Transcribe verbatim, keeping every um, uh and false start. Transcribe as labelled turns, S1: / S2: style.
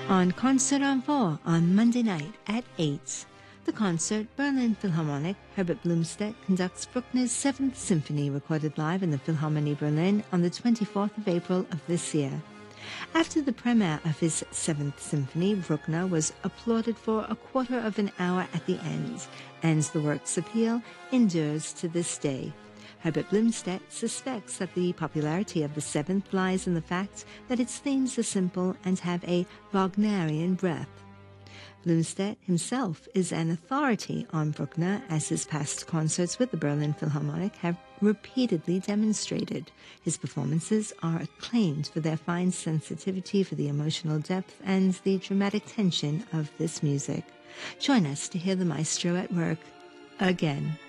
S1: On Concert en Four on Monday night at eight. The concert, Berlin Philharmonic, Herbert Blomstedt conducts Bruckner's Seventh Symphony, recorded live in the Philharmonie Berlin on the twenty-fourth of April of this year. After the premiere of his Seventh Symphony, Bruckner was applauded for a quarter of an hour at the end, and the work's appeal endures to this day. Herbert Blomstedt suspects that the popularity of the Seventh lies in the fact that its themes are simple and have a Wagnerian breadth. Blomstedt himself is an authority on Bruckner, as his past concerts with the Berlin Philharmonic have repeatedly demonstrated. His performances are acclaimed for their fine sensitivity for the emotional depth and the dramatic tension of this music. Join us to hear the maestro at work again.